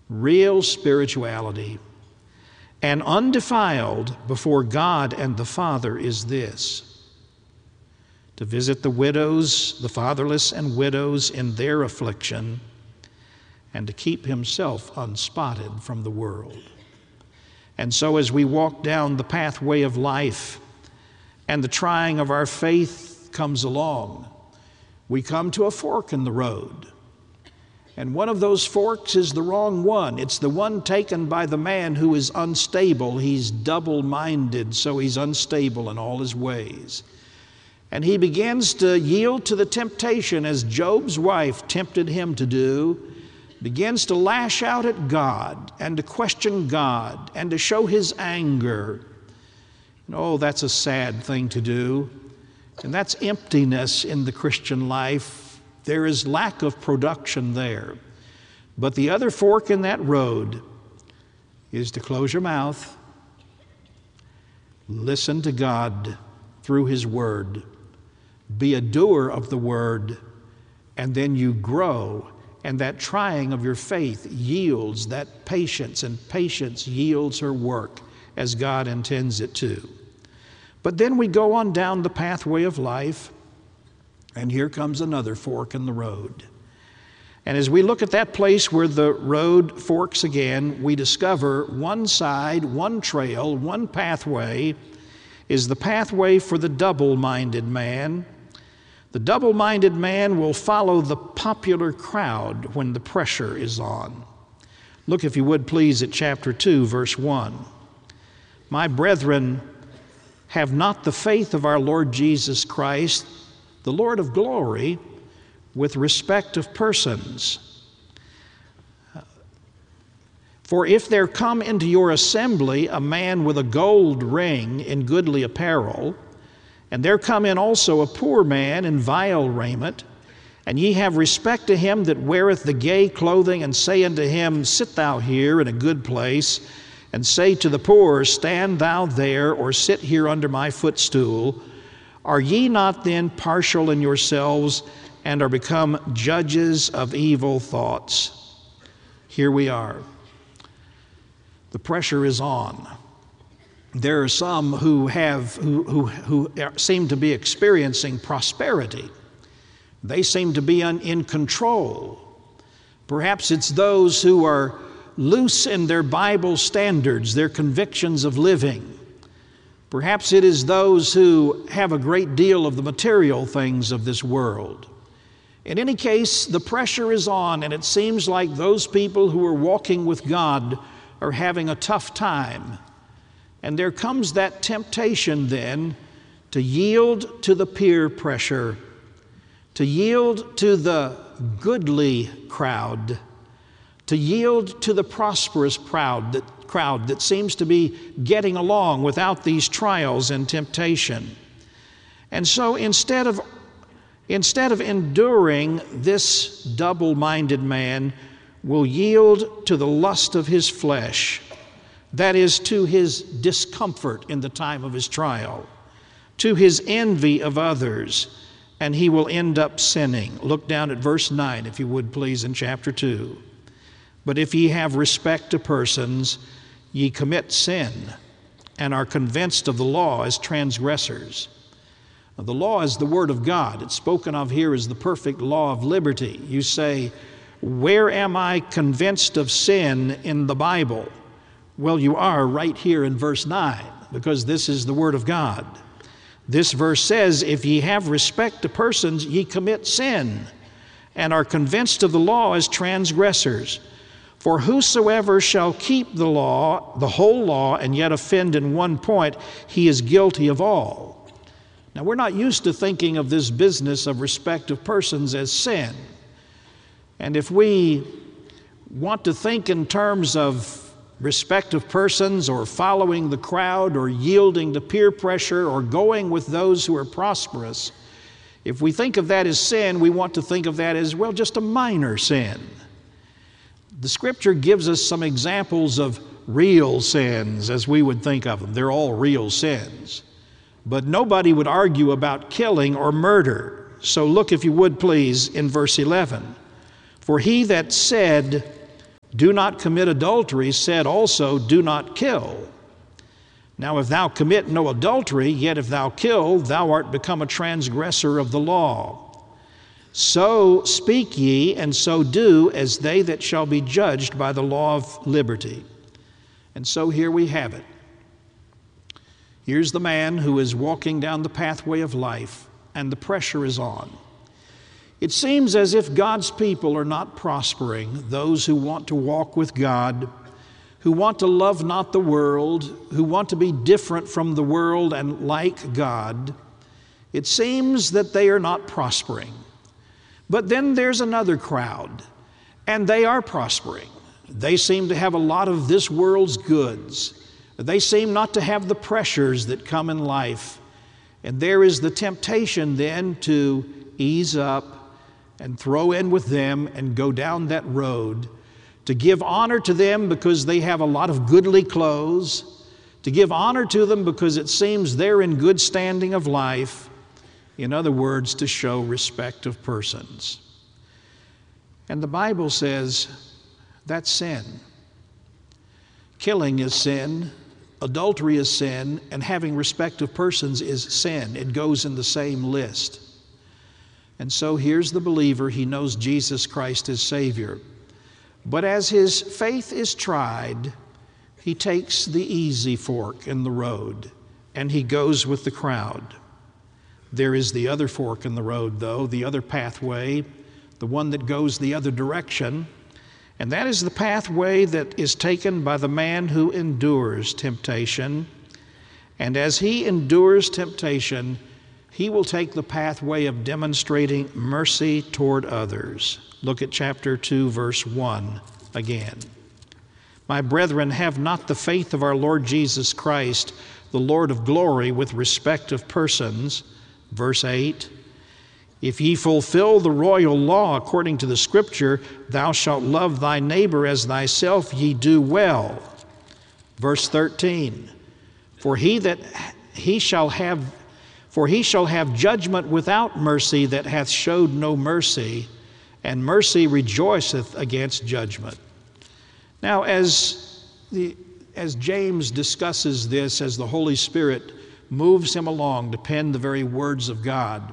real spirituality, and undefiled before God and the Father is this: to visit the widows, the fatherless and widows in their affliction, and to keep himself unspotted from the world. And so as we walk down the pathway of life and the trying of our faith comes along, we come to a fork in the road. And one of those forks is the wrong one. It's the one taken by the man who is unstable. He's double-minded, so he's unstable in all his ways. And he begins to yield to the temptation, as Job's wife tempted him to do, begins to lash out at God and to question God and to show his anger. And oh, that's a sad thing to do. And that's emptiness in the Christian life. There is lack of production there. But the other fork in that road is to close your mouth, listen to God through his word, be a doer of the word, and then you grow. And that trying of your faith yields that patience, and patience yields her work as God intends it to. But then we go on down the pathway of life, and here comes another fork in the road. And as we look at that place where the road forks again, we discover one side, one trail, one pathway is the pathway for the double-minded man. The double-minded man will follow the popular crowd when the pressure is on. Look, if you would please, at chapter 2, verse 1. My brethren, have not the faith of our Lord Jesus Christ, the Lord of glory, with respect of persons. For if there come into your assembly a man with a gold ring in goodly apparel, and there come in also a poor man in vile raiment, and ye have respect to him that weareth the gay clothing, and say unto him, Sit thou here in a good place, and say to the poor, Stand thou there, or sit here under my footstool, are ye not then partial in yourselves, and are become judges of evil thoughts? Here we are. The pressure is on. There are some who seem to be experiencing prosperity. They seem to be in control. Perhaps it's those who are loose in their Bible standards, their convictions of living. Perhaps it is those who have a great deal of the material things of this world. In any case, the pressure is on, and it seems like those people who are walking with God are having a tough time. And there comes that temptation then to yield to the peer pressure, to yield to the goodly crowd, to yield to the prosperous crowd that seems to be getting along without these trials and temptation. And so instead of enduring, this double-minded man will yield to the lust of his flesh. That is, to his discomfort in the time of his trial, to his envy of others, and he will end up sinning. Look down at verse 9, if you would please, in chapter 2. But if ye have respect to persons, ye commit sin, and are convinced of the law as transgressors. Now, the law is the word of God. It's spoken of here as the perfect law of liberty. You say, where am I convinced of sin in the Bible? Well, you are right here in verse 9, because this is the word of God. This verse says, if ye have respect to persons, ye commit sin, and are convinced of the law as transgressors. For whosoever shall keep the law, the whole law, and yet offend in one point, he is guilty of all. Now, we're not used to thinking of this business of respect of persons as sin. And if we want to think in terms of respect of persons, or following the crowd, or yielding to peer pressure, or going with those who are prosperous, if we think of that as sin, we want to think of that as, well, just a minor sin. The Scripture gives us some examples of real sins, as we would think of them. They're all real sins. But nobody would argue about killing or murder. So look, if you would please, in verse 11. For he that said, Do not commit adultery said also, do not kill. Now if thou commit no adultery, yet if thou kill, thou art become a transgressor of the law. So speak ye, and so do, as they that shall be judged by the law of liberty. And so here we have it. Here's the man who is walking down the pathway of life, and the pressure is on. It seems as if God's people are not prospering, those who want to walk with God, who want to love not the world, who want to be different from the world and like God. It seems that they are not prospering. But then there's another crowd, and they are prospering. They seem to have a lot of this world's goods. They seem not to have the pressures that come in life. And there is the temptation then to ease up and throw in with them and go down that road, to give honor to them because they have a lot of goodly clothes, to give honor to them because it seems they're in good standing of life. In other words, to show respect of persons. And the Bible says that's sin. Killing is sin. Adultery is sin, and having respect of persons is sin. It goes in the same list. And so here's the believer. He knows Jesus Christ as Savior. But as his faith is tried, he takes the easy fork in the road, and he goes with the crowd. There is the other fork in the road, though, the other pathway, the one that goes the other direction. And that is the pathway that is taken by the man who endures temptation. And as he endures temptation, he will take the pathway of demonstrating mercy toward others. Look at chapter 2, verse 1 again. My brethren, have not the faith of our Lord Jesus Christ, the Lord of glory, with respect of persons. Verse 8. If ye fulfill the royal law according to the Scripture, thou shalt love thy neighbor as thyself, ye do well. Verse 13, for he shall have judgment without mercy that hath showed no mercy, and mercy rejoiceth against judgment. Now, as James discusses this, as the Holy Spirit moves him along to pen the very words of God,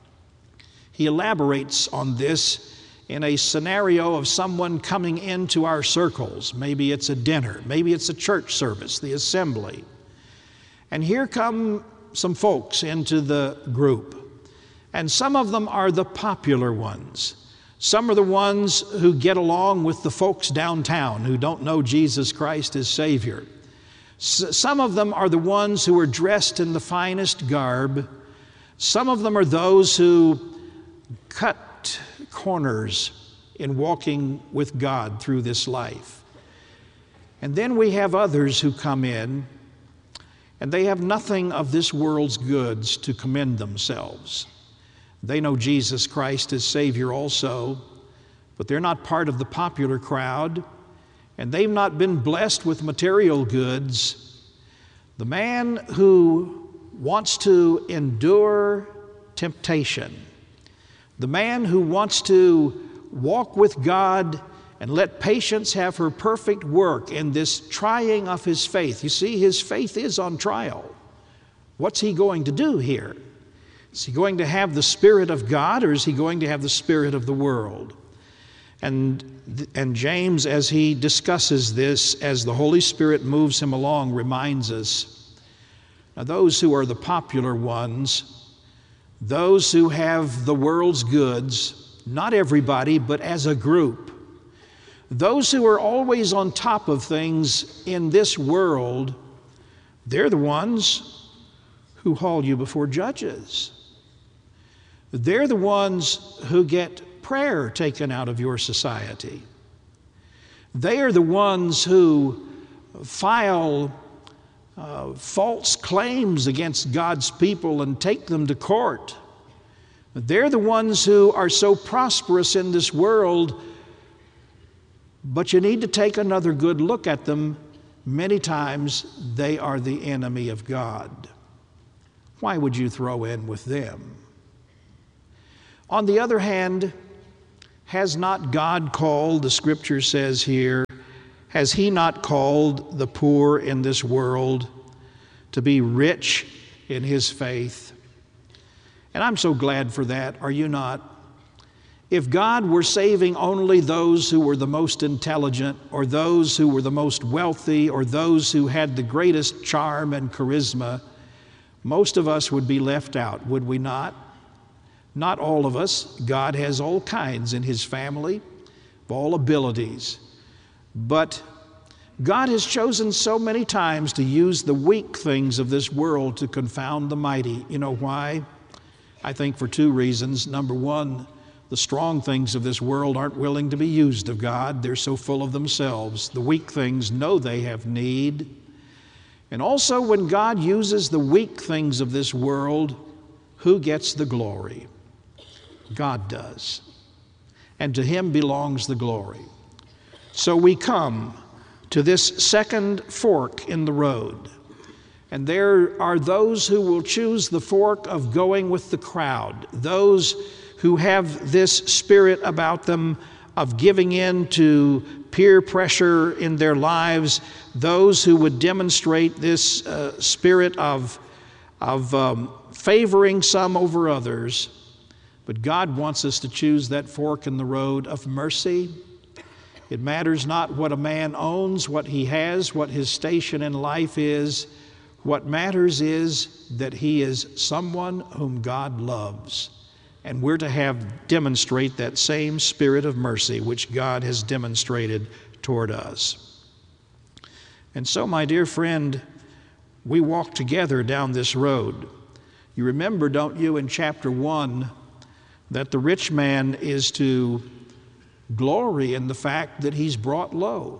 he elaborates on this in a scenario of someone coming into our circles. Maybe it's a dinner, maybe it's a church service, the assembly. And here come some folks into the group. And some of them are the popular ones. Some are the ones who get along with the folks downtown who don't know Jesus Christ as Savior. Some of them are the ones who are dressed in the finest garb. Some of them are those who cut corners in walking with God through this life. And then we have others who come in, and they have nothing of this world's goods to commend themselves. They know Jesus Christ as Savior also, but they're not part of the popular crowd, and they've not been blessed with material goods. The man who wants to endure temptation, the man who wants to walk with God and let patience have her perfect work in this trying of his faith. You see, his faith is on trial. What's he going to do here? Is he going to have the Spirit of God, or is he going to have the spirit of the world? And James, as he discusses this, as the Holy Spirit moves him along, reminds us, now those who are the popular ones, those who have the world's goods, not everybody, but as a group, those who are always on top of things in this world, they're the ones who haul you before judges. They're the ones who get prayer taken out of your society. They are the ones who file false claims against God's people and take them to court. They're the ones who are so prosperous in this world, but you need to take another good look at them. Many times they are the enemy of God. Why would you throw in with them? On the other hand, Has not God called, the scripture says here, has he not called the poor in this world to be rich in his faith? And I'm so glad for that, are you not? If God were saving only those who were the most intelligent, or those who were the most wealthy, or those who had the greatest charm and charisma, most of us would be left out, would we not? Not all of us. God has all kinds in his family, of all abilities. But God has chosen so many times to use the weak things of this world to confound the mighty. You know why? I think for two reasons. Number one, the strong things of this world aren't willing to be used of God. They're so full of themselves. The weak things know they have need. And also, when God uses the weak things of this world, who gets the glory? God does. And to him belongs the glory. So we come to this second fork in the road. And there are those who will choose the fork of going with the crowd, those who have this spirit about them of giving in to peer pressure in their lives, those who would demonstrate this spirit of favoring some over others. But God wants us to choose that fork in the road of mercy. It matters not what a man owns, what he has, what his station in life is. What matters is that he is someone whom God loves. And we're to demonstrate that same spirit of mercy which God has demonstrated toward us. And so, my dear friend, we walk together down this road. You remember, don't you, in chapter 1, that the rich man is to glory in the fact that he's brought low.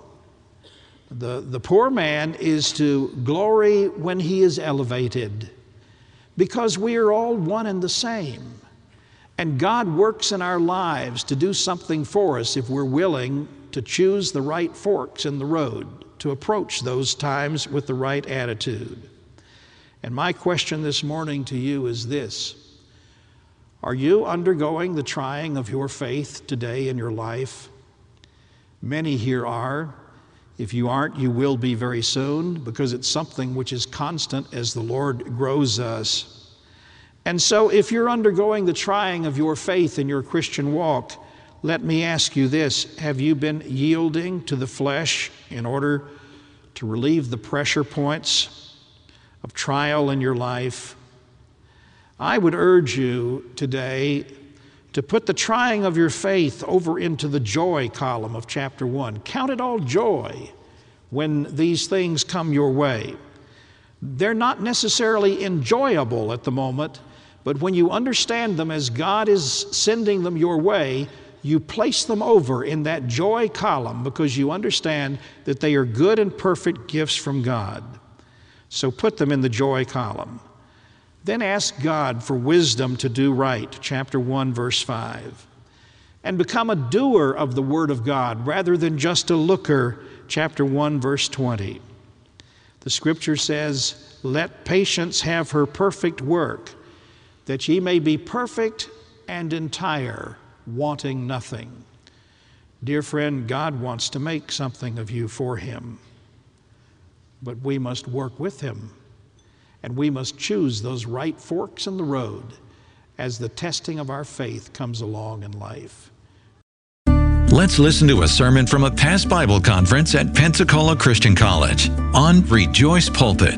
The poor man is to glory when he is elevated, because we are all one and the same. And God works in our lives to do something for us if we're willing to choose the right forks in the road, to approach those times with the right attitude. And my question this morning to you is this: are you undergoing the trying of your faith today in your life? Many here are. If you aren't, you will be very soon, because it's something which is constant as the Lord grows us. And so if you're undergoing the trying of your faith in your Christian walk, let me ask you this: have you been yielding to the flesh in order to relieve the pressure points of trial in your life? I would urge you today to put the trying of your faith over into the joy column of chapter 1. Count it all joy when these things come your way. They're not necessarily enjoyable at the moment, but when you understand them as God is sending them your way, you place them over in that joy column because you understand that they are good and perfect gifts from God. So put them in the joy column. Then ask God for wisdom to do right, chapter 1, verse 5. And become a doer of the Word of God rather than just a looker, chapter 1, verse 20. The Scripture says, "Let patience have her perfect work, that ye may be perfect and entire, wanting nothing." Dear friend, God wants to make something of you for Him, but we must work with Him. And we must choose those right forks in the road as the testing of our faith comes along in life. Let's listen to a sermon from a past Bible conference at Pensacola Christian College on Rejoice Pulpit.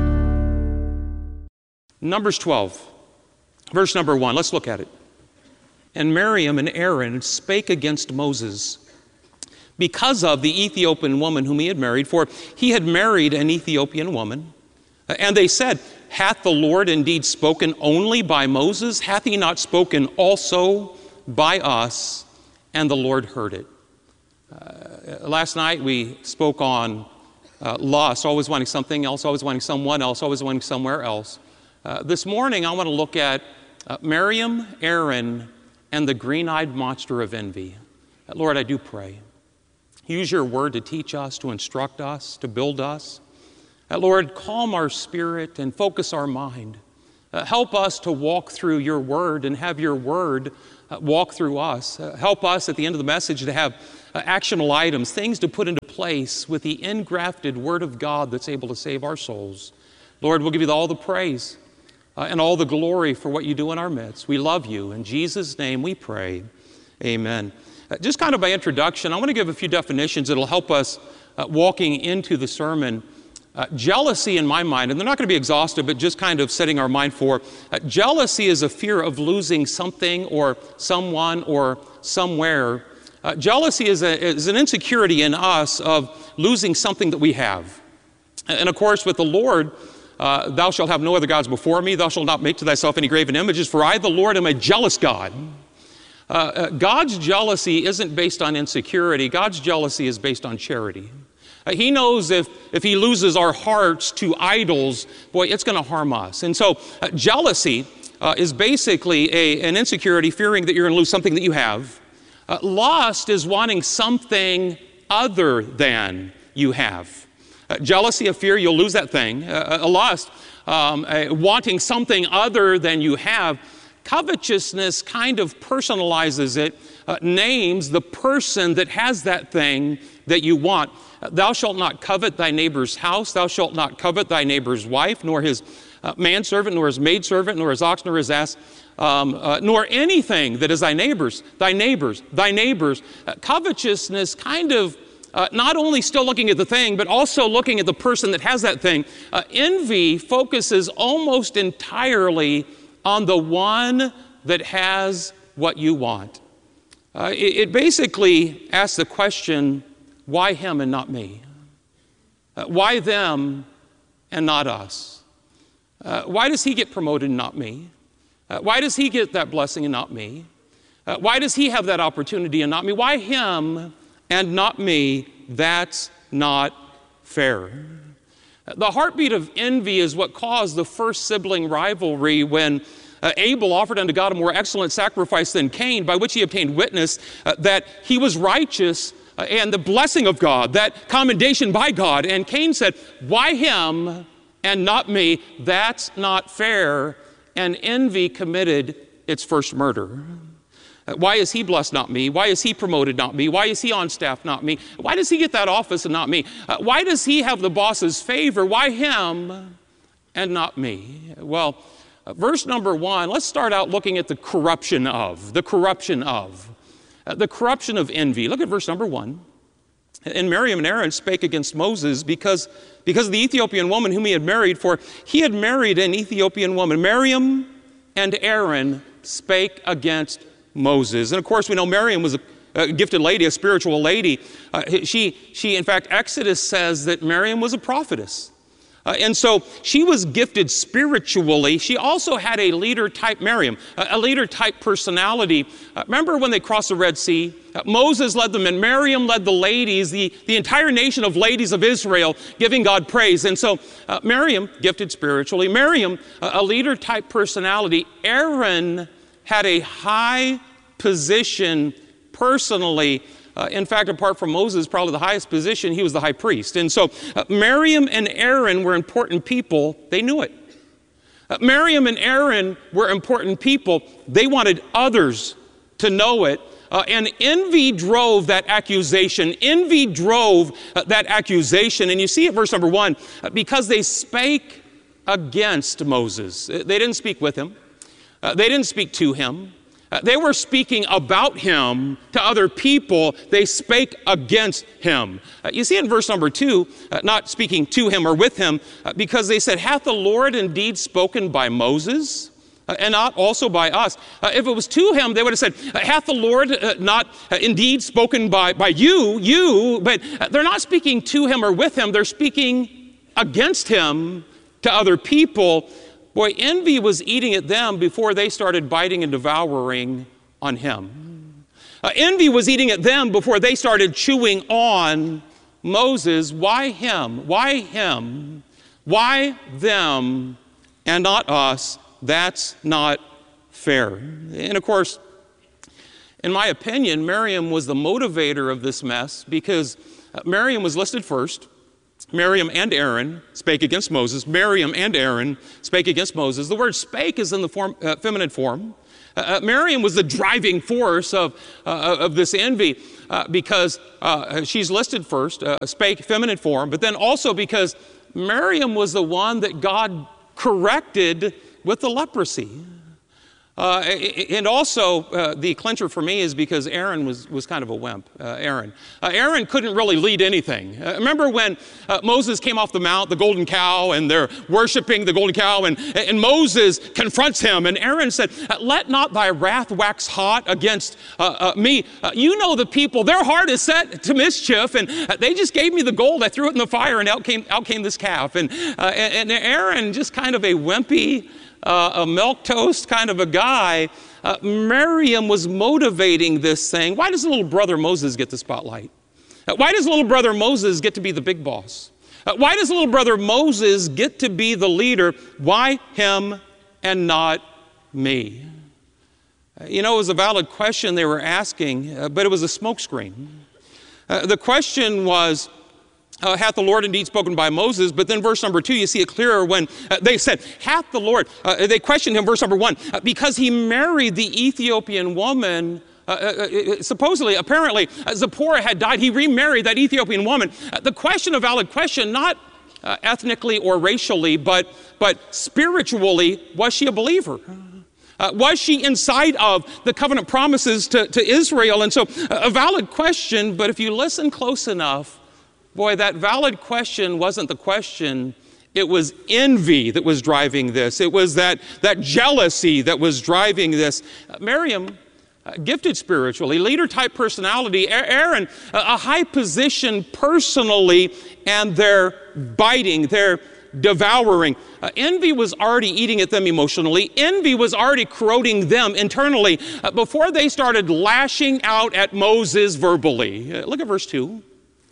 Numbers 12, verse number 1. Let's look at it. "And Miriam and Aaron spake against Moses because of the Ethiopian woman whom he had married, for he had married an Ethiopian woman. And they said, Hath the Lord indeed spoken only by Moses? Hath he not spoken also by us? And the Lord heard it." Last night we spoke on lust, always wanting something else, always wanting someone else, always wanting somewhere else. This morning I want to look at Miriam, Aaron, and the green-eyed monster of envy. Lord, I do pray. Use your word to teach us, to instruct us, to build us. Lord, calm our spirit and focus our mind Help us to walk through your word and have your word walk through us. Help us at the end of the message to have actionable items, things to put into place with the engrafted word of God that's able to save our souls. Lord, we'll give you all the praise and all the glory for what you do in our midst. We love you. In Jesus' name we pray. Amen. Just kind of by introduction, I want to give a few definitions that will help us walking into the sermon. Jealousy, in my mind, and they're not going to be exhaustive, but just kind of setting our mind for, jealousy is a fear of losing something or someone or somewhere. Jealousy is an insecurity in us of losing something that we have. And of course, with the Lord, thou shalt have no other gods before me, thou shalt not make to thyself any graven images, for I, the Lord, am a jealous God. God's jealousy isn't based on insecurity. God's jealousy is based on charity. He knows if he loses our hearts to idols, boy, it's going to harm us. And so jealousy is basically an insecurity, fearing that you're going to lose something that you have. Lust is wanting something other than you have. Jealousy, a fear you'll lose that thing. A lust, wanting something other than you have. Covetousness kind of personalizes it, names the person that has that thing that you want. Thou shalt not covet thy neighbor's house, thou shalt not covet thy neighbor's wife, nor his manservant, nor his maidservant, nor his ox, nor his ass, nor anything that is thy neighbor's, thy neighbor's, thy neighbor's. Covetousness kind of not only still looking at the thing, but also looking at the person that has that thing. Envy focuses almost entirely on the one that has what you want. It basically asks the question, why him and not me? Why them and not us? Why does he get promoted and not me? Why does he get that blessing and not me? Why does he have that opportunity and not me? Why him and not me? That's not fair. The heartbeat of envy is what caused the first sibling rivalry when Abel offered unto God a more excellent sacrifice than Cain, by which he obtained witness that he was righteous and the blessing of God, that commendation by God. And Cain said, why him and not me? That's not fair. And envy committed its first murder. Why is he blessed, not me? Why is he promoted, not me? Why is he on staff, not me? Why does he get that office and not me? Why does he have the boss's favor? Why him and not me? Well, verse number 1, let's start out looking at the corruption of envy. Look at verse number 1. And Miriam and Aaron spake against Moses because of the Ethiopian woman whom he had married, for he had married an Ethiopian woman. Miriam and Aaron spake against Moses. And of course, we know Miriam was a gifted lady, a spiritual lady. She, in fact, Exodus says that Miriam was a prophetess. And so she was gifted spiritually. She also had a leader-type Miriam, a leader-type personality. Remember when they crossed the Red Sea? Moses led them, and Miriam led the ladies, the entire nation of ladies of Israel, giving God praise. And so Miriam, gifted spiritually. Miriam, a leader-type personality. Aaron had a high position personally. In fact, apart from Moses, probably the highest position, he was the high priest. And so Miriam and Aaron were important people. They knew it. Miriam and Aaron were important people. They wanted others to know it. And envy drove that accusation. Envy drove that accusation. And you see it, verse number 1, because they spake against Moses. They didn't speak with him. They didn't speak to him. They were speaking about him to other people. They spake against him. You see in verse number 2, not speaking to him or with him, because they said, hath the Lord indeed spoken by Moses, and not also by us? If it was to him, they would have said, hath the Lord not indeed spoken by you? But they're not speaking to him or with him. They're speaking against him to other people. Boy, envy was eating at them before they started biting and devouring on him. Envy was eating at them before they started chewing on Moses. Why him? Why him? Why them and not us? That's not fair. And of course, in my opinion, Miriam was the motivator of this mess, because Miriam was listed first. Miriam and Aaron spake against Moses. Miriam and Aaron spake against Moses. The word spake is in the feminine form. Miriam was the driving force of this envy because she's listed first, spake, feminine form, but then also because Miriam was the one that God corrected with the leprosy. And also, the clincher for me is because Aaron was kind of a wimp, Aaron. Aaron couldn't really lead anything. Remember when Moses came off the mount, the golden cow, and they're worshiping the golden cow, and Moses confronts him, and Aaron said, let not thy wrath wax hot against me. You know the people, their heart is set to mischief, and they just gave me the gold, I threw it in the fire, and out came this calf. And Aaron, just kind of a wimpy, a milquetoast kind of a guy, Miriam was motivating this, saying, why does little brother Moses get the spotlight? Why does little brother Moses get to be the big boss? Why does little brother Moses get to be the leader? Why him and not me? You know, it was a valid question they were asking, but it was a smokescreen. The question was, hath the Lord indeed spoken by Moses? But then verse number 2, you see it clearer when they said, hath the Lord, they questioned him, verse number 1, because he married the Ethiopian woman, supposedly, apparently, Zipporah had died, he remarried that Ethiopian woman. The question, a valid question, not ethnically or racially, but spiritually, was she a believer? Was she inside of the covenant promises to Israel? And so a valid question, but if you listen close enough, boy, that valid question wasn't the question. It was envy that was driving this. It was that jealousy that was driving this. Miriam, gifted spiritually, leader-type personality. Aaron, a high position personally, and they're biting, they're devouring. Envy was already eating at them emotionally. Envy was already corroding them internally before they started lashing out at Moses verbally. Look at verse 2.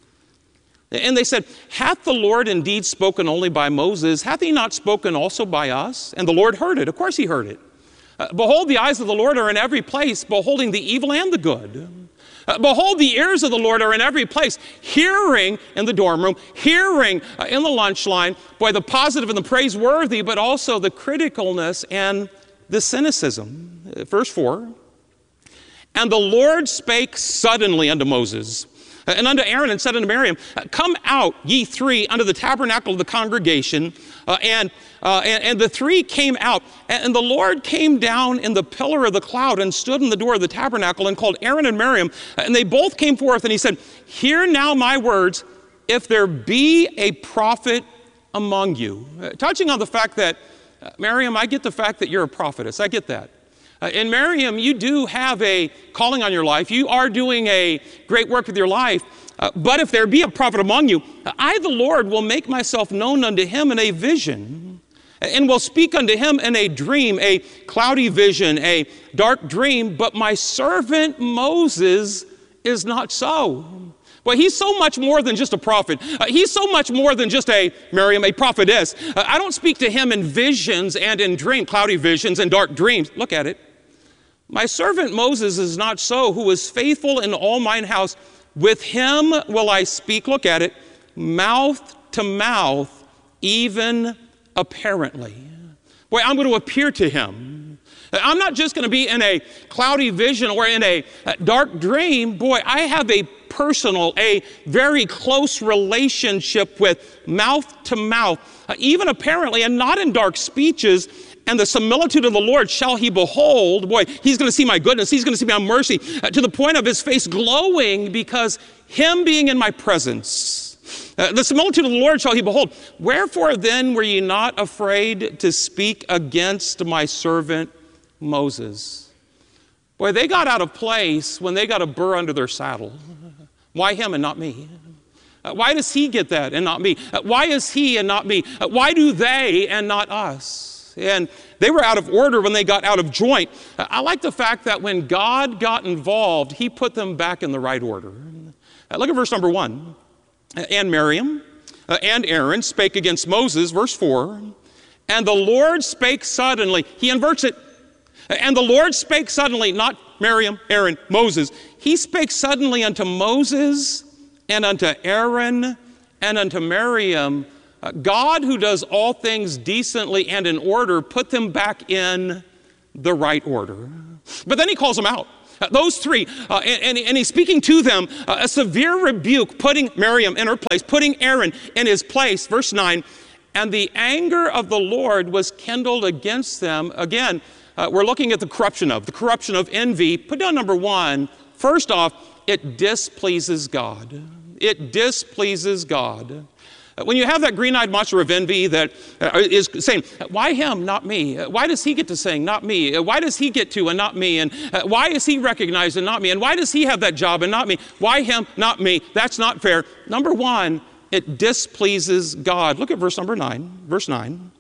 And they said, hath the Lord indeed spoken only by Moses? Hath he not spoken also by us? And the Lord heard it. Of course he heard it. Behold, the eyes of the Lord are in every place, beholding the evil and the good. Behold, the ears of the Lord are in every place, hearing in the dorm room, hearing in the lunch line. Boy, the positive and the praiseworthy, but also the criticalness and the cynicism. Verse 4, and the Lord spake suddenly unto Moses, and unto Aaron, and said unto Miriam, come out, ye three, unto the tabernacle of the congregation. And the three came out, and the Lord came down in the pillar of the cloud and stood in the door of the tabernacle and called Aaron and Miriam. And they both came forth, and he said, hear now my words, if there be a prophet among you. Touching on the fact that, Miriam, I get the fact that you're a prophetess. I get that. And Miriam, you do have a calling on your life. You are doing a great work with your life. But if there be a prophet among you, I, the Lord, will make myself known unto him in a vision, and will speak unto him in a dream, a cloudy vision, a dark dream. But my servant Moses is not so. Well, he's so much more than just a prophet. He's so much more than just Miriam, a prophetess. I don't speak to him in visions and in cloudy visions and dark dreams. Look at it. My servant Moses is not so, who is faithful in all mine house. With him will I speak, look at it, mouth to mouth, even apparently. Boy, I'm going to appear to him. I'm not just going to be in a cloudy vision or in a dark dream. Boy, I have a personal, a very close relationship with mouth to mouth, even apparently, and not in dark speeches. And the similitude of the Lord shall he behold. Boy, he's going to see my goodness. He's going to see my mercy to the point of his face glowing because him being in my presence. The similitude of the Lord shall he behold. Wherefore then were ye not afraid to speak against my servant Moses? Boy, they got out of place when they got a burr under their saddle. Why him and not me? Why does he get that and not me? Why is he and not me? Why do they and not us? And they were out of order when they got out of joint. I like the fact that when God got involved, he put them back in the right order. Look at verse number 1. And Miriam and Aaron spake against Moses, verse 4. And the Lord spake suddenly. He inverts it. And the Lord spake suddenly, not Miriam, Aaron, Moses. He spake suddenly unto Moses and unto Aaron and unto Miriam, God, who does all things decently and in order, put them back in the right order. But then he calls them out. Those three, and he's speaking to them a severe rebuke, putting Miriam in her place, putting Aaron in his place. Verse 9, and the anger of the Lord was kindled against them. Again, we're looking at the corruption of envy. Put down number one. First off, it displeases God. It displeases God. When you have that green-eyed monster of envy that is saying, why him, not me? Why does he get to sing, not me? Why does he get to and not me? And why is he recognized and not me? And why does he have that job and not me? Why him, not me? That's not fair. Number one, it displeases God. Look at verse number 9. Verse 9.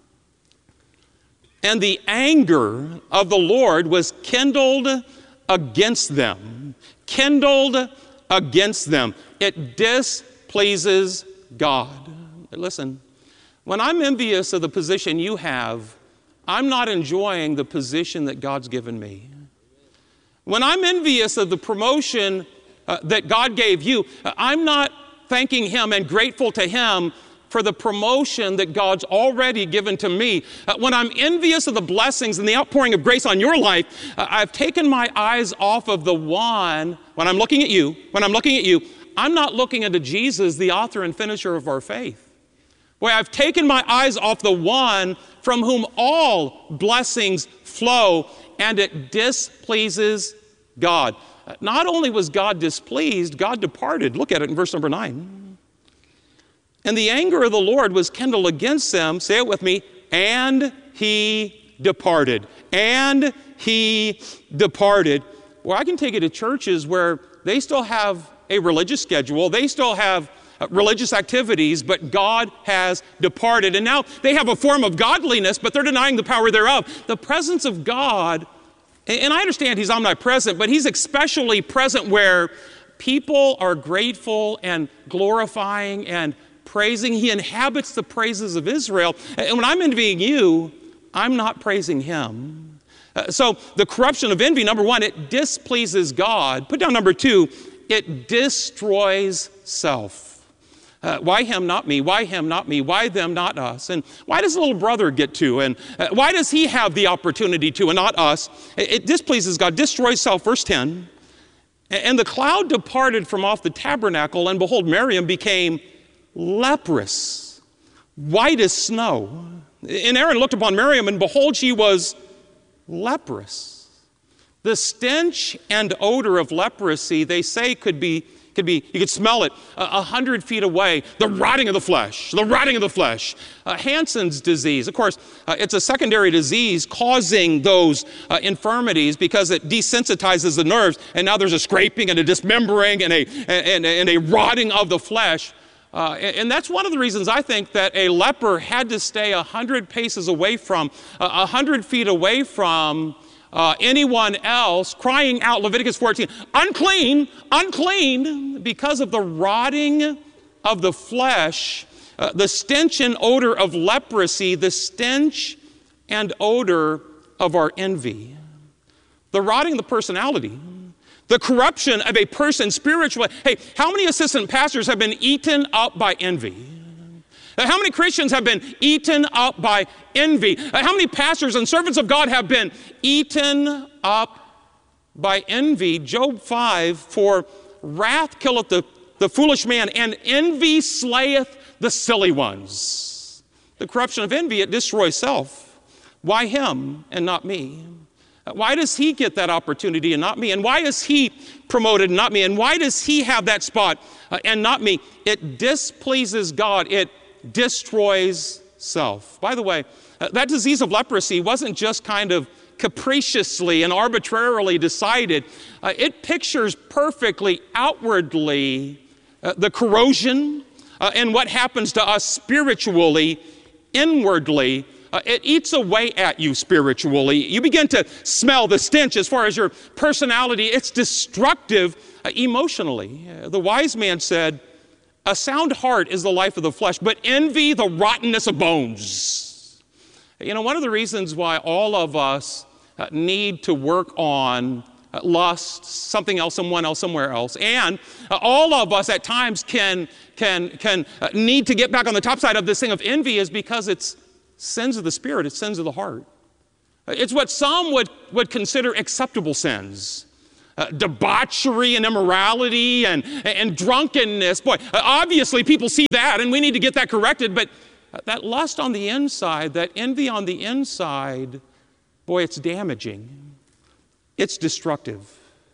And the anger of the Lord was kindled against them. Kindled against them. It displeases God. Listen, when I'm envious of the position you have, I'm not enjoying the position that God's given me. When I'm envious of the promotion that God gave you, I'm not thanking Him and grateful to Him for the promotion that God's already given to me. When I'm envious of the blessings and the outpouring of grace on your life, I've taken my eyes off of the one. When I'm looking at you, I'm not looking into Jesus, the author and finisher of our faith. Boy, I've taken my eyes off the one from whom all blessings flow, and it displeases God. Not only was God displeased, God departed. Look at it in verse number 9. And the anger of the Lord was kindled against them, say it with me, and he departed. And he departed. Well, I can take you to churches where they still have a religious schedule, they still have religious activities, but God has departed. And now they have a form of godliness, but they're denying the power thereof. The presence of God, and I understand He's omnipresent, but He's especially present where people are grateful and glorifying and praising. He inhabits the praises of Israel. And when I'm envying you, I'm not praising Him. So the corruption of envy, number one, it displeases God. Put down number two, it destroys self. Why him, not me? Why him, not me? Why them, not us? And why does little brother get to? And why does he have the opportunity to and not us? It displeases God, destroys self. Verse 10, and the cloud departed from off the tabernacle, and behold, Miriam became leprous, white as snow. And Aaron looked upon Miriam, and behold, she was leprous. The stench and odor of leprosy, they say, could be, you could smell it 100 feet away. The rotting of the flesh. Hansen's disease. Of course, it's a secondary disease causing those infirmities because it desensitizes the nerves, and now there's a scraping and a dismembering and a rotting of the flesh. And that's one of the reasons I think that a leper had to stay 100 paces away from, 100 feet away from anyone else, crying out, Leviticus 14, unclean, unclean, because of the rotting of the flesh, the stench and odor of leprosy, the stench and odor of our envy, the rotting of the personality, the corruption of a person spiritually. Hey, how many assistant pastors have been eaten up by envy? How many Christians have been eaten up by envy? How many pastors and servants of God have been eaten up by envy? Job 5, for wrath killeth the foolish man, and envy slayeth the silly ones. The corruption of envy, it destroys self. Why him and not me? Why does he get that opportunity and not me? And why is he promoted and not me? And why does he have that spot and not me? It displeases God. It destroys self. By the way, that disease of leprosy wasn't just kind of capriciously and arbitrarily decided. It pictures perfectly outwardly the corrosion and what happens to us spiritually, inwardly. It eats away at you spiritually. You begin to smell the stench as far as your personality. It's destructive emotionally. The wise man said, a sound heart is the life of the flesh, but envy the rottenness of bones. You know, one of the reasons why all of us need to work on lust, something else, someone else, somewhere else, and all of us at times can need to get back on the top side of this thing of envy is because it's sins of the spirit, it's sins of the heart. It's what some would consider acceptable sins. Debauchery and immorality and drunkenness. Boy, obviously people see that and we need to get that corrected, but that lust on the inside, that envy on the inside, boy, it's damaging. It's destructive.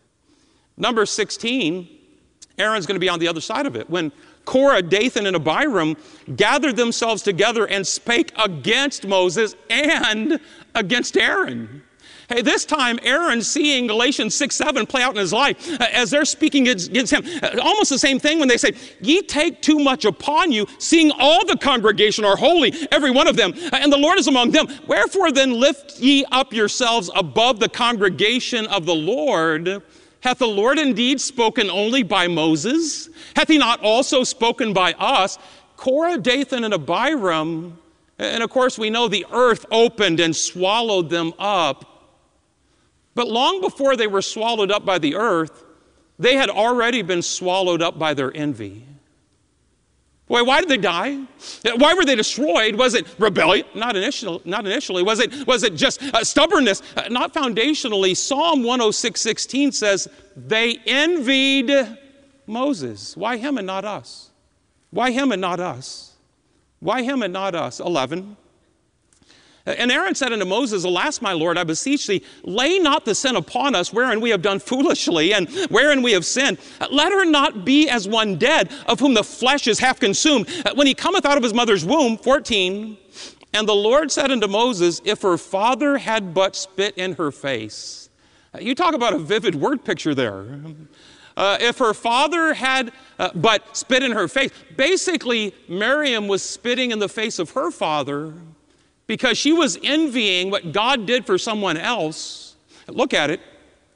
Number 16, Aaron's going to be on the other side of it. When Korah, Dathan, and Abiram gathered themselves together and spake against Moses and against Aaron. Hey, this time Aaron seeing Galatians 6:7 play out in his life as they're speaking against him. Almost the same thing when they say, ye take too much upon you, seeing all the congregation are holy, every one of them, and the Lord is among them. Wherefore then lift ye up yourselves above the congregation of the Lord. Hath the Lord indeed spoken only by Moses? Hath he not also spoken by us? Korah, Dathan, and Abiram, and of course we know the earth opened and swallowed them up. But long before they were swallowed up by the earth, they had already been swallowed up by their envy. Boy, why did they die? Why were they destroyed? Was it rebellion? Not initially. Was it just stubbornness? Not foundationally. Psalm 106:16 says, they envied Moses. Why him and not us? Why him and not us? Why him and not us? 11. And Aaron said unto Moses, alas, my Lord, I beseech thee, lay not the sin upon us wherein we have done foolishly and wherein we have sinned. Let her not be as one dead, of whom the flesh is half consumed. When he cometh out of his mother's womb, 14, and the Lord said unto Moses, if her father had but spit in her face. You talk about a vivid word picture there. If her father had but spit in her face. Basically, Miriam was spitting in the face of her father because she was envying what God did for someone else. Look at it.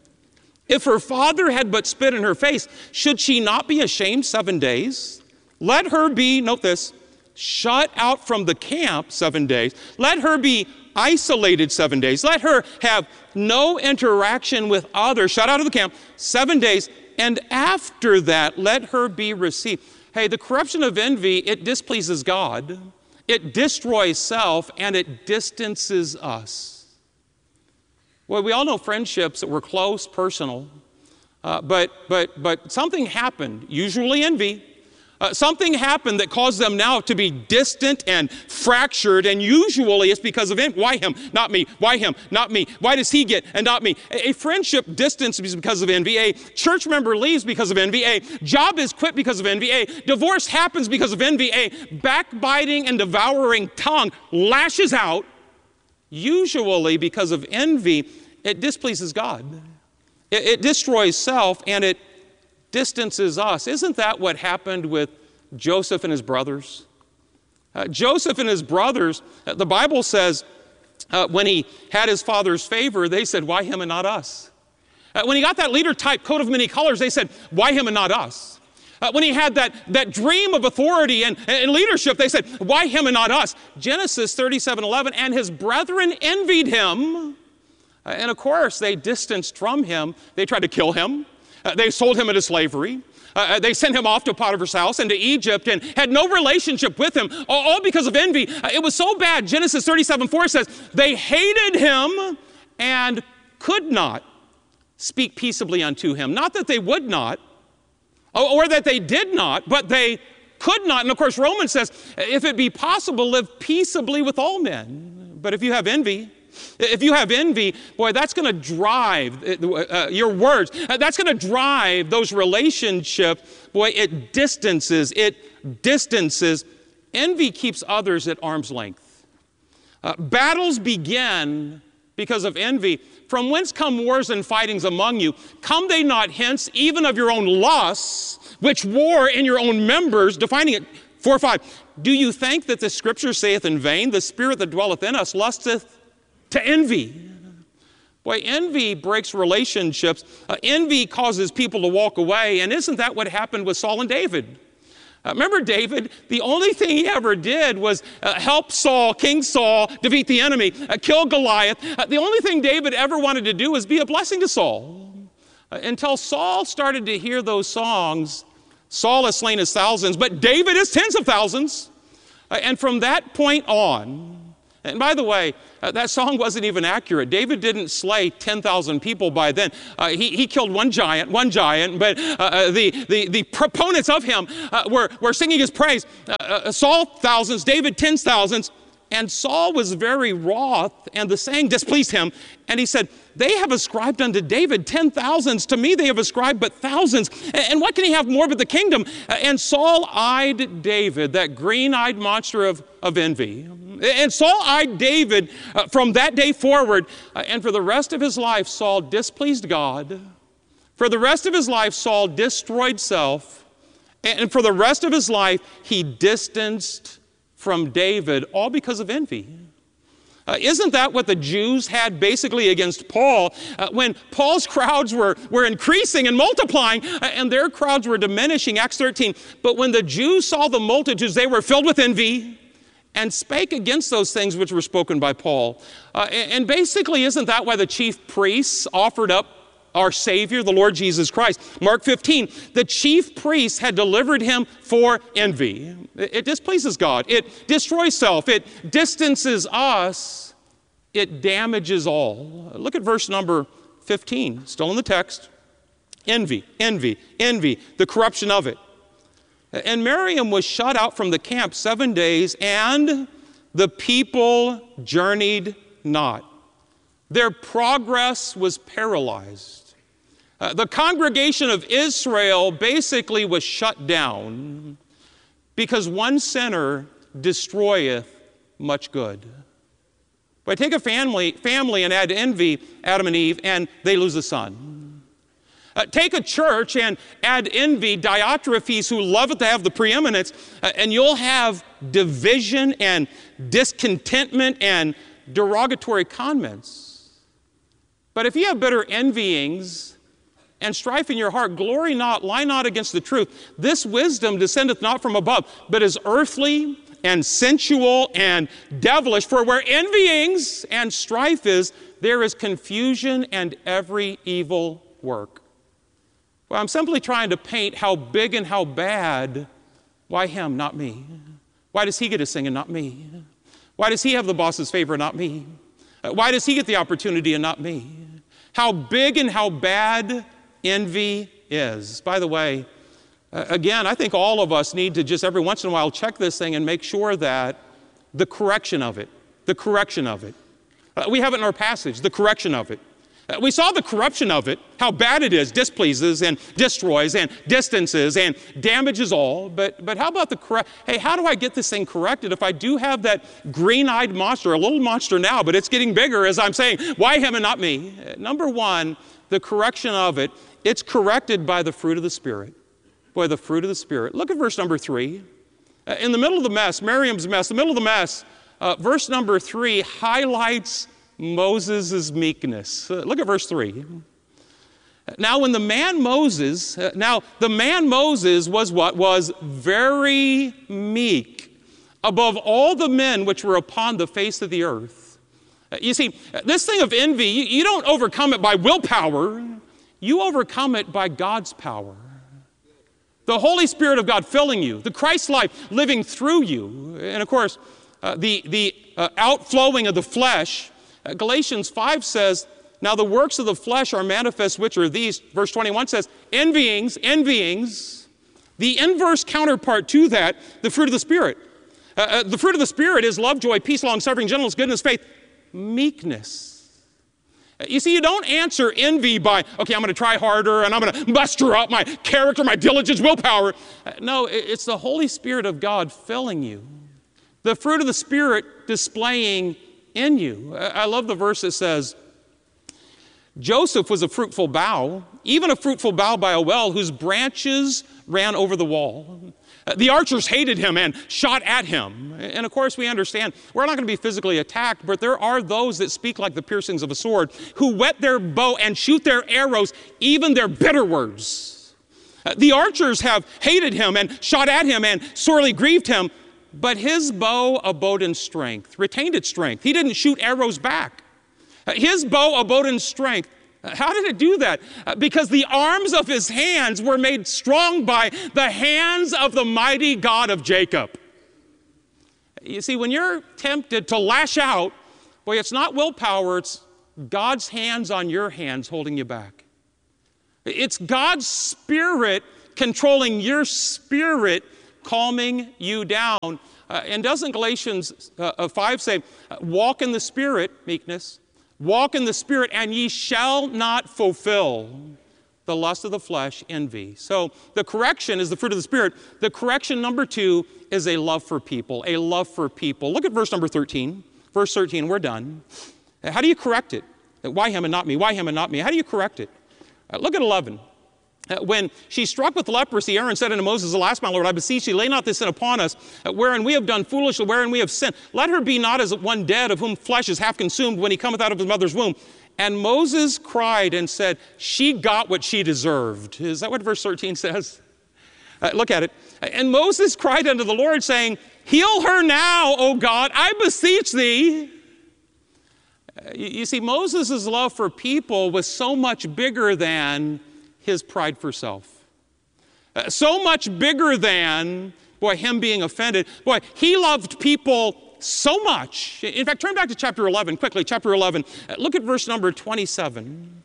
If her father had but spit in her face, should she not be ashamed 7 days? Let her be, note this, shut out from the camp 7 days. Let her be isolated 7 days. Let her have no interaction with others. Shut out of the camp 7 days. And after that, let her be received. Hey, the corruption of envy, it displeases God. It destroys self, and it distances us. Well, we all know friendships that were close, personal, but something happened, usually envy. Something happened that caused them now to be distant and fractured, and usually it's because of envy. Why him? Not me. Why him? Not me. Why does he get and not me? A friendship distances because of envy. A church member leaves because of envy. A job is quit because of envy. A divorce happens because of envy. A backbiting and devouring tongue lashes out, usually because of envy. It displeases God. It destroys self, and it distances us. Isn't that what happened with Joseph and his brothers? Joseph and his brothers, the Bible says, when he had his father's favor, they said, why him and not us? When he got that leader type coat of many colors, they said, why him and not us? When he had that dream of authority and leadership, they said, why him and not us? Genesis 37:11, and his brethren envied him. And of course, they distanced from him. They tried to kill him. They sold him into slavery. They sent him off to Potiphar's house and to Egypt and had no relationship with him, all because of envy. It was so bad, Genesis 37:4 says, they hated him and could not speak peaceably unto him. Not that they would not, or that they did not, but they could not. And of course, Romans says, if it be possible, live peaceably with all men. But if you have envy, boy, that's going to drive your words. That's going to drive those relationships. Boy, it distances. Envy keeps others at arm's length. Battles begin because of envy. From whence come wars and fightings among you? Come they not hence, even of your own lusts, which war in your own members, defining it 4:5. Do you think that the scripture saith in vain, the spirit that dwelleth in us lusteth to envy? Boy, envy breaks relationships. Envy causes people to walk away. And isn't that what happened with Saul and David? Remember David? The only thing he ever did was help Saul, King Saul, defeat the enemy, kill Goliath. The only thing David ever wanted to do was be a blessing to Saul. Until Saul started to hear those songs Saul has slain his thousands, but David is tens of thousands. And from that point on, and by the way, that song wasn't even accurate. David didn't slay 10,000 people by then. He killed one giant, but the proponents of him were singing his praise. Saul thousands, David tens thousands. And Saul was very wroth, and the saying displeased him. And he said, they have ascribed unto David 10,000s. To me they have ascribed but thousands. And what can he have more but the kingdom? And Saul eyed David, that green-eyed monster of envy. And Saul eyed David from that day forward. And for the rest of his life, Saul displeased God. For the rest of his life, Saul destroyed self. And for the rest of his life, he distanced from David, all because of envy. Isn't that what the Jews had basically against Paul when Paul's crowds were increasing and multiplying and their crowds were diminishing, Acts 13. But when the Jews saw the multitudes, they were filled with envy and spake against those things which were spoken by Paul. And basically, isn't that why the chief priests offered up our Savior, the Lord Jesus Christ? Mark 15, the chief priests had delivered him for envy. It displeases God. It destroys self. It distances us. It damages all. Look at verse number 15, still in the text. Envy, envy, envy, the corruption of it. And Miriam was shut out from the camp 7 days, and the people journeyed not. Their progress was paralyzed. The congregation of Israel basically was shut down because one sinner destroyeth much good. But take a family and add envy, Adam and Eve, and they lose a son. Take a church and add envy, Diotrephes, who love it to have the preeminence, and you'll have division and discontentment and derogatory comments. But if you have bitter envyings and strife in your heart, glory not, lie not against the truth. This wisdom descendeth not from above, but is earthly and sensual and devilish. For where envyings and strife is, there is confusion and every evil work. Well, I'm simply trying to paint how big and how bad. Why him, not me? Why does he get to sing and not me? Why does he have the boss's favor and not me? Why does he get the opportunity and not me? How big and how bad envy is. By the way, again, I think all of us need to just every once in a while check this thing and make sure that the correction of it, we have it in our passage, the correction of it. We saw the corruption of it, how bad it is, displeases and destroys and distances and damages all. But how about hey, how do I get this thing corrected if I do have that green-eyed monster, a little monster now, but it's getting bigger as I'm saying, why him and not me? Number one, the correction of it, it's corrected by the fruit of the Spirit. Boy, the fruit of the Spirit. Look at verse number 3. In the middle of the mess, Miriam's mess, the middle of the mess, verse number 3 highlights Moses' meekness. Look at verse 3. Now when the man Moses was what? Was very meek above all the men which were upon the face of the earth. You see, this thing of envy, you don't overcome it by willpower. You overcome it by God's power. The Holy Spirit of God filling you, the Christ life living through you. And of course, the outflowing of the flesh. Galatians 5 says, now the works of the flesh are manifest, which are these. Verse 21 says, envyings. The inverse counterpart to that, the fruit of the Spirit. The fruit of the Spirit is love, joy, peace, long-suffering, gentleness, goodness, faith, meekness. You see, you don't answer envy by, okay, I'm going to try harder and I'm going to muster up my character, my diligence, willpower. No, it's the Holy Spirit of God filling you. The fruit of the Spirit displaying in you. I love the verse that says, Joseph was a fruitful bough, even a fruitful bough by a well, whose branches ran over the wall. The archers hated him and shot at him. And of course we understand, we're not going to be physically attacked, but there are those that speak like the piercings of a sword, who whet their bow and shoot their arrows, even their bitter words. The archers have hated him and shot at him and sorely grieved him, but his bow abode in strength, retained its strength. He didn't shoot arrows back. His bow abode in strength. How did it do that? Because the arms of his hands were made strong by the hands of the mighty God of Jacob. You see, when you're tempted to lash out, boy, it's not willpower, it's God's hands on your hands holding you back. It's God's Spirit controlling your spirit, calming you down. And doesn't Galatians 5 say, walk in the Spirit, meekness, walk in the Spirit, and ye shall not fulfill the lust of the flesh, envy. So the correction is the fruit of the Spirit. The correction number 2 is a love for people, a love for people. Look at verse number 13. Verse 13, we're done. How do you correct it? Why him and not me? Why him and not me? How do you correct it? Look at 11. When she struck with leprosy, Aaron said unto Moses, alas, my Lord, I beseech thee, lay not this sin upon us, wherein we have done foolishly, wherein we have sinned. Let her be not as one dead, of whom flesh is half consumed when he cometh out of his mother's womb. And Moses cried and said, she got what she deserved. Is that what verse 13 says? Look at it. And Moses cried unto the Lord, saying, heal her now, O God, I beseech thee. You see, Moses' love for people was so much bigger than his pride for self. So much bigger than, boy, him being offended. Boy, he loved people so much. In fact, turn back to chapter 11, quickly, chapter 11. Look at verse number 27.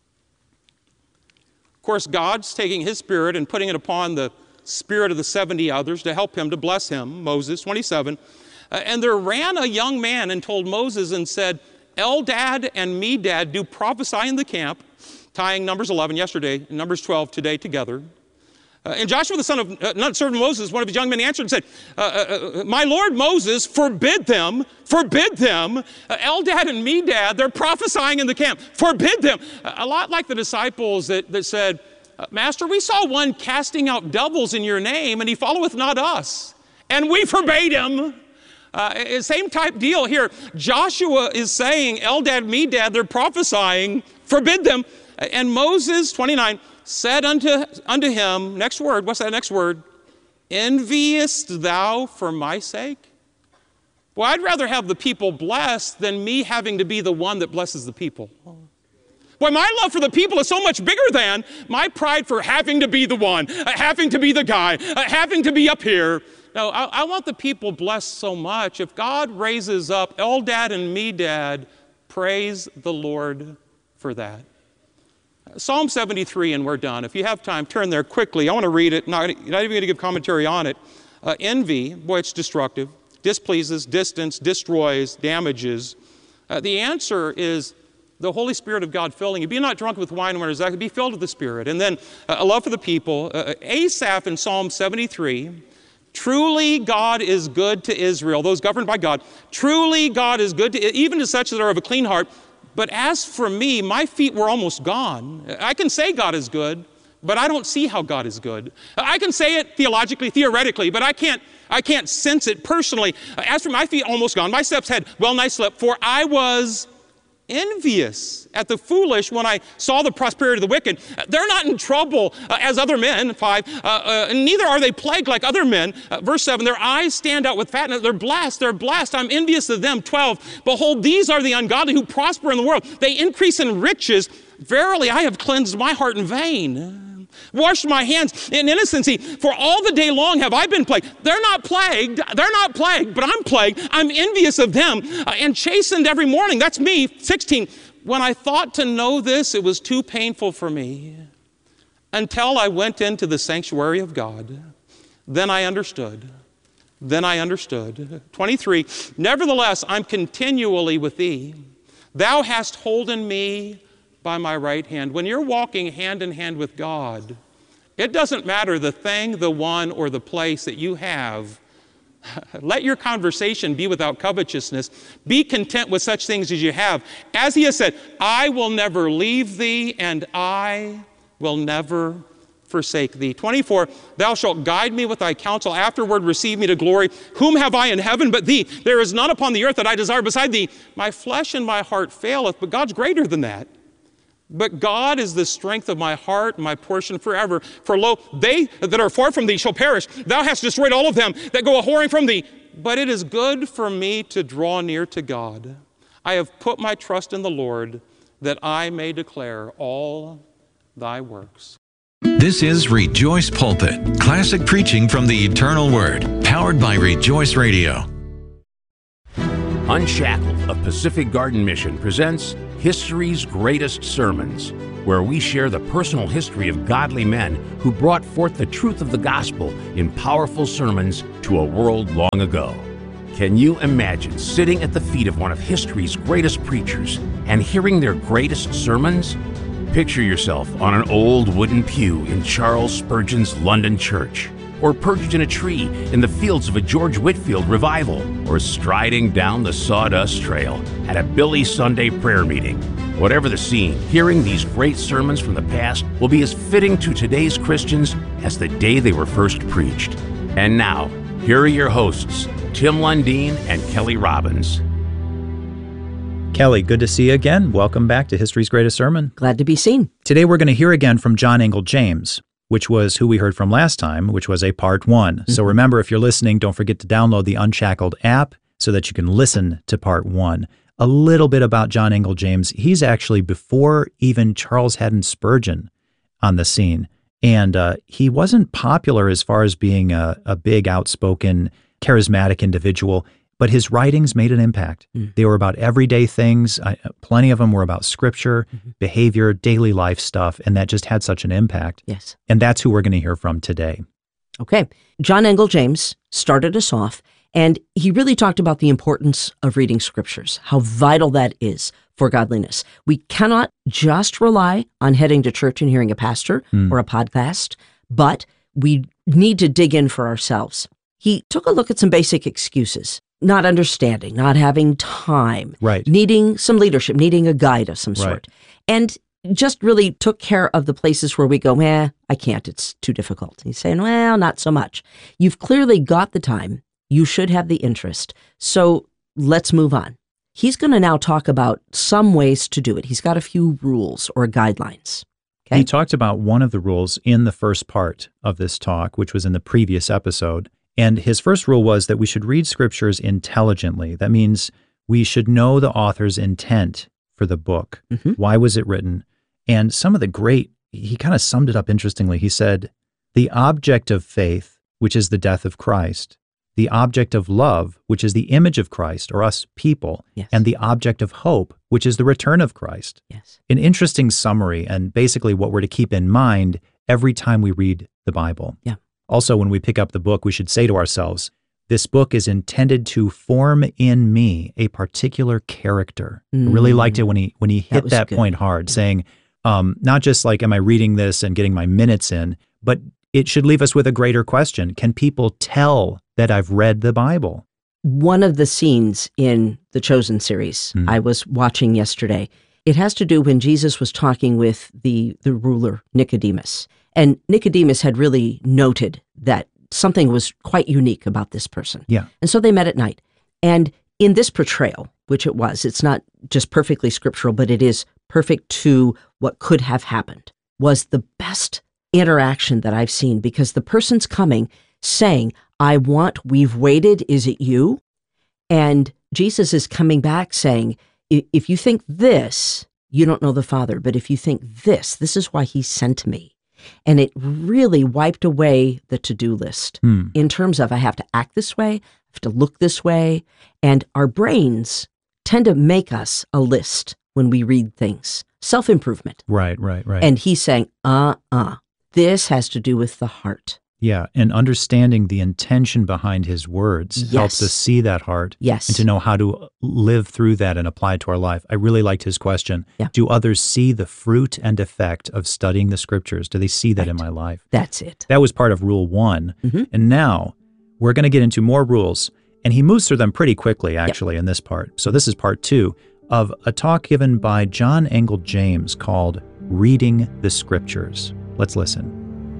Of course, God's taking his Spirit and putting it upon the spirit of the 70 others to help him, to bless him, Moses, 27. And there ran a young man and told Moses and said, Eldad and Medad do prophesy in the camp, tying Numbers 11 yesterday and Numbers 12 today together. And Joshua, the son of servant of Moses, one of his young men answered and said, my Lord Moses, forbid them. Eldad and Medad, they're prophesying in the camp. Forbid them. A lot like the disciples that said, Master, we saw one casting out devils in your name, and he followeth not us. And we forbade him. Same type deal here. Joshua is saying, Eldad, Medad, they're prophesying, forbid them. And Moses, 29, said unto him, next word, what's that next word? Enviest thou for my sake? Well, I'd rather have the people blessed than me having to be the one that blesses the people. Boy, my love for the people is so much bigger than my pride for having to be the one, having to be the guy, having to be up here. No, I want the people blessed so much. If God raises up Eldad and Medad, praise the Lord for that. Psalm 73, and we're done. If you have time, turn there quickly. I want to read it, not even going to give commentary on it. Envy, boy, it's destructive, displeases, distance, destroys, damages. The answer is the Holy Spirit of God filling you. Be not drunk with wine, where is that? Be filled with the Spirit. And then a love for the people. Asaph in Psalm 73, truly God is good to Israel, those governed by God. Truly God is good to even to such that are of a clean heart. But as for me, my feet were almost gone. I can say God is good, but I don't see how God is good. I can say it theologically, theoretically, but I can't sense it personally. As for my feet almost gone, my steps had well nigh slipped, for I was envious at the foolish when I saw the prosperity of the wicked. They're not in trouble as other men, 5, neither are they plagued like other men. Verse 7, their eyes stand out with fatness. They're blessed. I'm envious of them. 12, behold, these are the ungodly who prosper in the world. They increase in riches. Verily, I have cleansed my heart in vain. Washed my hands in innocency. For all the day long have I been plagued. They're not plagued, but I'm plagued. I'm envious of them and chastened every morning. That's me. 16, when I thought to know this, it was too painful for me until I went into the sanctuary of God. Then I understood. 23, nevertheless, I'm continually with thee. Thou hast holden me by my right hand. When you're walking hand in hand with God, it doesn't matter the thing, the one, or the place that you have. Let your conversation be without covetousness. Be content with such things as you have. As he has said, I will never leave thee, and I will never forsake thee. 24, thou shalt guide me with thy counsel, afterward receive me to glory. Whom have I in heaven but thee? There is none upon the earth that I desire beside thee. My flesh and my heart faileth, but God's greater than that. But God is the strength of my heart, my portion forever. For lo, they that are far from thee shall perish. Thou hast destroyed all of them that go a-whoring from thee. But it is good for me to draw near to God. I have put my trust in the Lord. that I may declare all thy works. This is Rejoice Pulpit, classic preaching from the eternal word, powered by Rejoice Radio. Unshackled of Pacific Garden Mission presents History's Greatest Sermons, where we share the personal history of godly men who brought forth the truth of the gospel in powerful sermons to a world long ago. Can you imagine sitting at the feet of one of history's greatest preachers and hearing their greatest sermons? Picture yourself on an old wooden pew in Charles Spurgeon's London church, or perched in a tree in the fields of a George Whitefield revival, or striding down the sawdust trail at a Billy Sunday prayer meeting. Whatever the scene, hearing these great sermons from the past will be as fitting to today's Christians as the day they were first preached. And now, here are your hosts, Tim Lundeen and Kelly Robbins. Kelly, good to see you again. Welcome back to History's Greatest Sermon. Glad to be seen. Today we're going to hear again from John Angell James, which was who we heard from last time, which was a part one. Mm-hmm. So remember, if you're listening, don't forget to download the Unshackled app so that you can listen to part one. A little bit about John Angell James. He's actually before even Charles Haddon Spurgeon on the scene. And he wasn't popular as far as being a big, outspoken, charismatic individual, but his writings made an impact. They were about everyday things. Plenty of them were about scripture, behavior, daily life stuff, and that just had such an impact. Yes. And that's who we're going to hear from today. Okay. John Angell James started us off, and he really talked about the importance of reading scriptures, how vital that is for godliness. We cannot just rely on heading to church and hearing a pastor or a podcast, but we need to dig in for ourselves. He took a look at some basic excuses. Not understanding, not having time, right, needing some leadership, needing a guide of some sort. Right. And just really took care of the places where we go, I can't, it's too difficult. He's saying, well, not so much. You've clearly got the time. You should have the interest. So let's move on. He's going to now talk about some ways to do it. He's got a few rules or guidelines. Okay? He talked about one of the rules in the first part of this talk, which was in the previous episode. And his first rule was that we should read scriptures intelligently. That means we should know the author's intent for the book. Mm-hmm. Why was it written? And some of the he kind of summed it up interestingly. He said, the object of faith, which is the death of Christ, the object of love, which is the image of Christ, or us people, yes, and the object of hope, which is the return of Christ. Yes. An interesting summary, and basically what we're to keep in mind every time we read the Bible. Yeah. Also, when we pick up the book, we should say to ourselves, this book is intended to form in me a particular character. I really liked it when he hit that point hard, saying, not just like, am I reading this and getting my minutes in, but it should leave us with a greater question. Can people tell that I've read the Bible? One of the scenes in the Chosen series I was watching yesterday, it has to do when Jesus was talking with the ruler, Nicodemus. And Nicodemus had really noted that something was quite unique about this person. Yeah. And so they met at night. And in this portrayal, which it's not just perfectly scriptural, but it is perfect to what could have happened, was the best interaction that I've seen, because the person's coming saying, we've waited, is it you? And Jesus is coming back saying, if you think this, you don't know the Father, but if you think this is why he sent me. And it really wiped away the to-do list in terms of I have to act this way, I have to look this way. And our brains tend to make us a list when we read things. Self-improvement. Right. And he's saying, this has to do with the heart. Yeah, and understanding the intention behind his words helps us see that heart and to know how to live through that and apply it to our life. I really liked his question. Yeah. Do others see the fruit and effect of studying the scriptures? Do they see that in my life? That's it. That was part of rule 1. Mm-hmm. And now we're going to get into more rules. And he moves through them pretty quickly, actually, in this part. So this is part 2 of a talk given by John Angell James called Reading the Scriptures. Let's listen.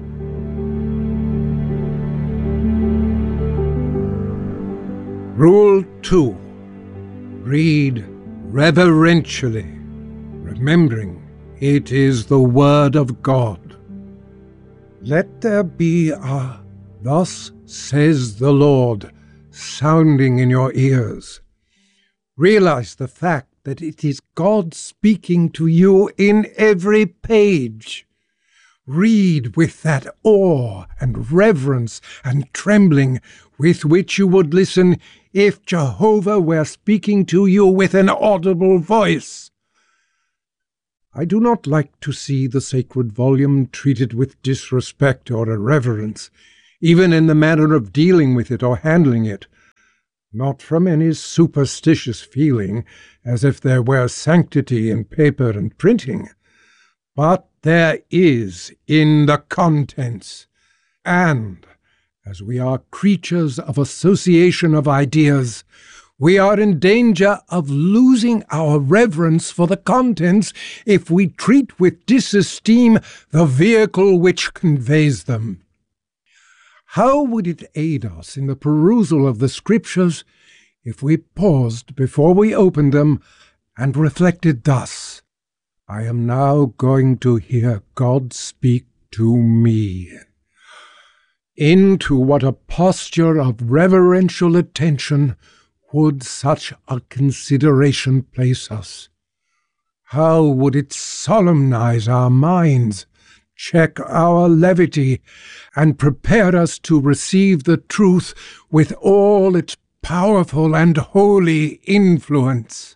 Rule 2. Read reverentially, remembering it is the Word of God. Let there be a "Thus says the Lord" sounding in your ears. Realize the fact that it is God speaking to you in every page. Read with that awe and reverence and trembling with which you would listen if Jehovah were speaking to you with an audible voice. I do not like to see the sacred volume treated with disrespect or irreverence, even in the manner of dealing with it or handling it, not from any superstitious feeling, as if there were sanctity in paper and printing, but there is in the contents, and as we are creatures of association of ideas, we are in danger of losing our reverence for the contents if we treat with disesteem the vehicle which conveys them. How would it aid us in the perusal of the Scriptures if we paused before we opened them and reflected thus: I am now going to hear God speak to me. Into what a posture of reverential attention would such a consideration place us? How would it solemnize our minds, check our levity, and prepare us to receive the truth with all its powerful and holy influence?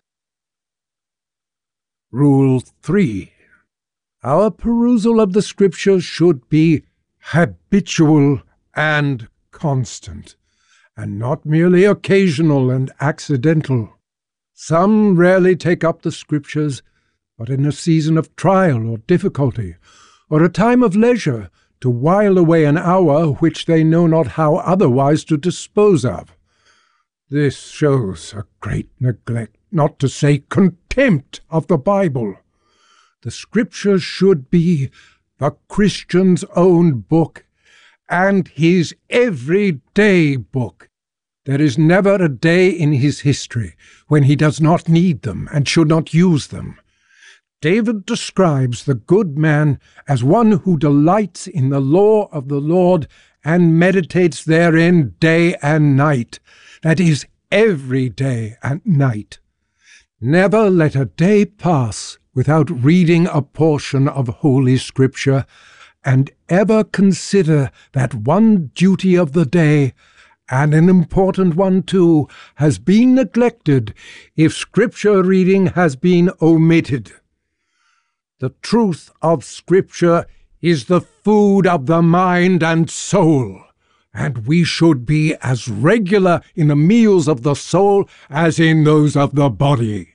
Rule 3. Our perusal of the Scriptures should be habitual and constant, and not merely occasional and accidental. Some rarely take up the Scriptures, but in a season of trial or difficulty, or a time of leisure, to while away an hour which they know not how otherwise to dispose of. This shows a great neglect, not to say contempt, of the Bible. The Scriptures should be the Christian's own book, and his everyday book. There is never a day in his history when he does not need them and should not use them. David describes the good man as one who delights in the law of the Lord and meditates therein day and night, that is, every day and night. Never let a day pass without reading a portion of Holy Scripture, and ever consider that one duty of the day, and an important one too, has been neglected if Scripture reading has been omitted. The truth of Scripture is the food of the mind and soul, and we should be as regular in the meals of the soul as in those of the body.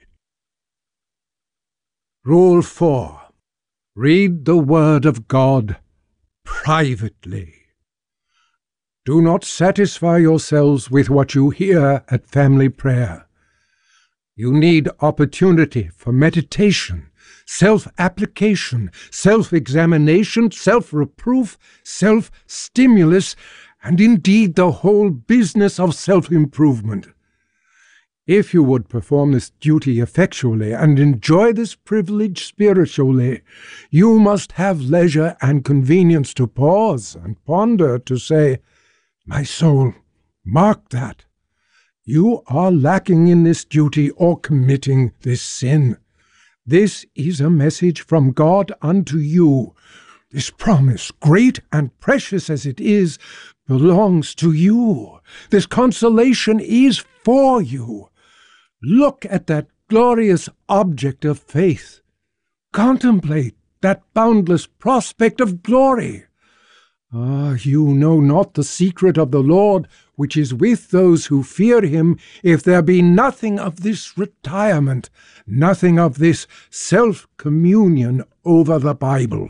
Rule 4. Read the Word of God privately. Do not satisfy yourselves with what you hear at family prayer. You need opportunity for meditation, self-application, self-examination, self-reproof, self-stimulus, and indeed the whole business of self-improvement. If you would perform this duty effectually and enjoy this privilege spiritually, you must have leisure and convenience to pause and ponder, to say, "My soul, mark that. You are lacking in this duty or committing this sin. This is a message from God unto you. This promise, great and precious as it is, belongs to you. This consolation is for you. Look at that glorious object of faith. Contemplate that boundless prospect of glory. Ah, you know not the secret of the Lord, which is with those who fear him, if there be nothing of this retirement, nothing of this self-communion over the Bible.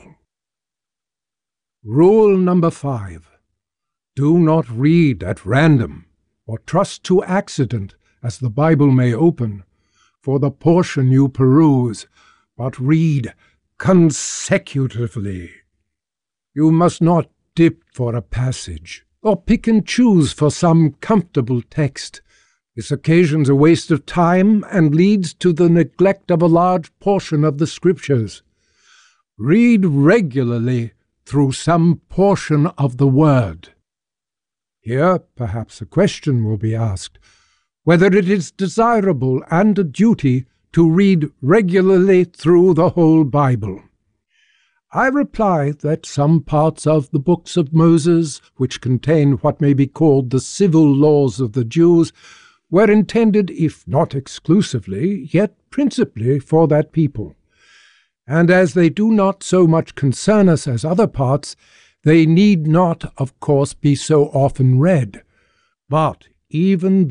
Rule number 5. Do not read at random, or trust to accident, as the Bible may open, for the portion you peruse, but read consecutively. You must not dip for a passage, or pick and choose for some comfortable text. This occasions a waste of time and leads to the neglect of a large portion of the Scriptures. Read regularly through some portion of the Word. Here perhaps a question will be asked, whether it is desirable and a duty to read regularly through the whole Bible. I reply that some parts of the books of Moses, which contain what may be called the civil laws of the Jews, were intended, if not exclusively, yet principally for that people. And as they do not so much concern us as other parts, they need not, of course, be so often read. But even